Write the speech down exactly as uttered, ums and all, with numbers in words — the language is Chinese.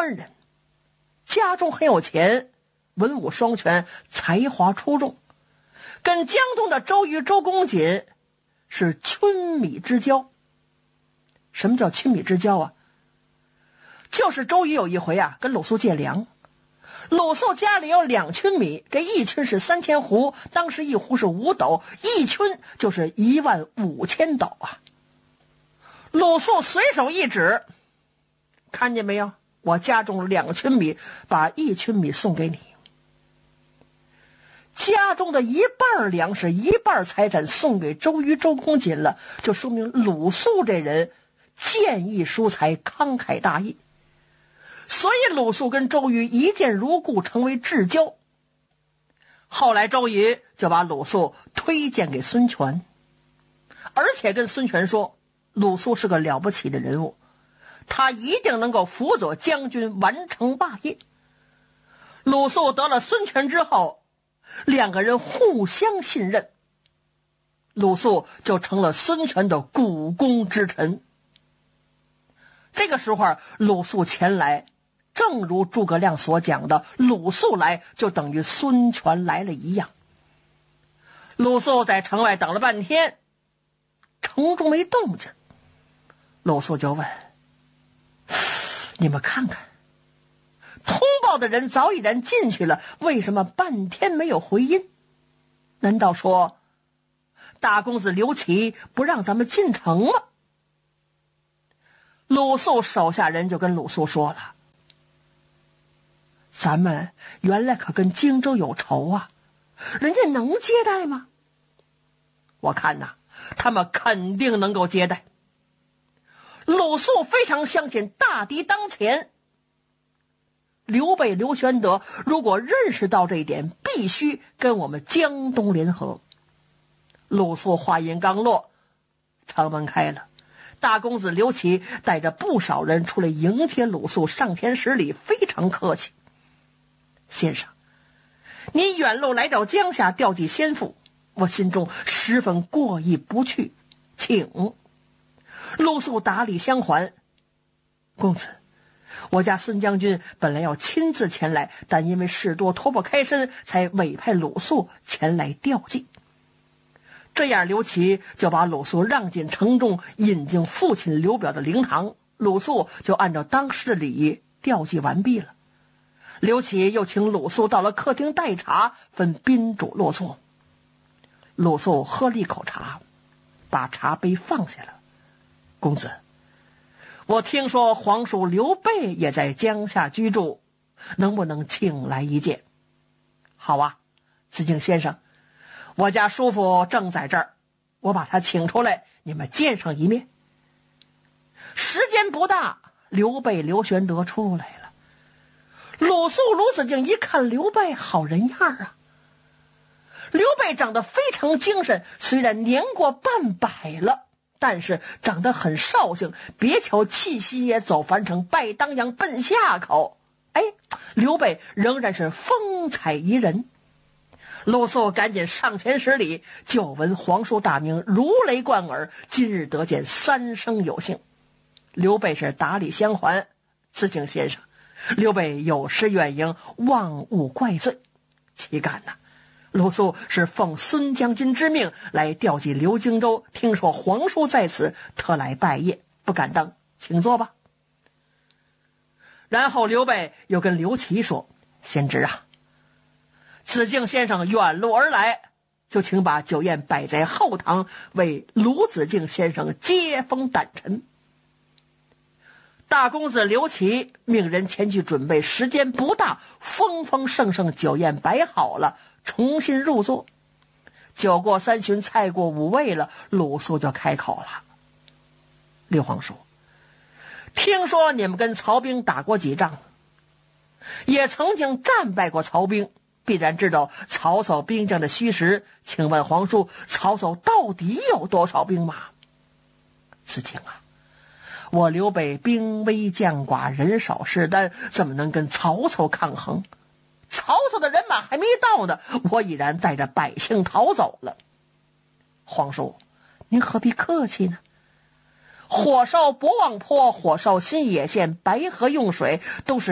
川人，家中很有钱，文武双全，才华出众，跟江东的周瑜、周公瑾是亲密之交。什么叫亲密之交啊？就是周瑜有一回啊，跟鲁肃借粮，鲁肃家里有两群米，这一群是三千斛，当时一斛是五斗，一群就是一万五千斗啊。鲁肃随手一指，看见没有？我家中两群米，把一群米送给你。家中的一半粮食，一半财产送给周瑜、周公瑾了，就说明鲁肃这人见义疏财，慷慨大义。所以鲁肃跟周瑜一见如故，成为至交。后来周瑜就把鲁肃推荐给孙权，而且跟孙权说，鲁肃是个了不起的人物，他一定能够辅佐将军完成霸业。鲁肃得了孙权之后，两个人互相信任，鲁肃就成了孙权的股肱之臣。这个时候鲁肃前来，正如诸葛亮所讲的，鲁肃来就等于孙权来了一样。鲁肃在城外等了半天，城中没动静，鲁肃就问，你们看看，通报的人早已然进去了，为什么半天没有回音？难道说大公子刘琦不让咱们进城吗？鲁肃手下人就跟鲁肃说了，咱们原来可跟荆州有仇啊，人家能接待吗？我看呐，他们肯定能够接待。鲁肃非常相信大敌当前，刘备、刘玄德如果认识到这一点，必须跟我们江东联合。鲁肃话音刚落，城门开了，大公子刘琦带着不少人出来迎接鲁肃，上前施礼，非常客气。先生，你远路来到江夏吊祭先父，我心中十分过意不去，请。鲁肃打礼相还，公子，我家孙将军本来要亲自前来，但因为事多脱不开身，才委派鲁肃前来吊祭。这样刘琦就把鲁肃让进城中，引进父亲刘表的灵堂，鲁肃就按照当时的礼仪吊祭完毕了。刘琦又请鲁肃到了客厅待茶，分宾主落座。鲁肃喝了一口茶，把茶杯放下了。公子，我听说皇叔刘备也在江夏居住，能不能请来一见？好啊，子敬先生，我家叔父正在这儿，我把他请出来，你们见上一面。时间不大，刘备、刘玄德出来了。鲁肃、鲁子敬一看刘备，好人样啊！刘备长得非常精神，虽然年过半百了，但是长得很绍兴，别瞧气息也走樊城，拜当阳奔下口。哎，刘备仍然是风采宜人。鲁肃赶紧上前施礼，久闻皇叔大名，如雷贯耳，今日得见，三生有幸。刘备是打礼相还，子敬先生，刘备有失远迎，望勿怪罪。岂敢呐、啊！鲁肃是奉孙将军之命来调集刘荆州，听说皇叔在此，特来拜谒，不敢当，请坐吧。然后刘备又跟刘琦说，先知啊，子敬先生远路而来，就请把酒宴摆在后堂，为鲁子敬先生接风掸尘。大公子刘琦命人前去准备，时间不大，丰丰盛盛酒宴摆好了，重新入座。酒过三巡，菜过五味了，鲁肃就开口了，刘皇叔，听说你们跟曹兵打过几仗，也曾经战败过曹兵，必然知道曹操兵将的虚实，请问皇叔，曹操到底有多少兵马？子敬啊，我刘备兵微将寡，人少势单，怎么能跟曹操抗衡？曹操的人马还没到呢，我已然带着百姓逃走了。皇叔，您何必客气呢？火烧博望坡，火烧新野县，白河用水都是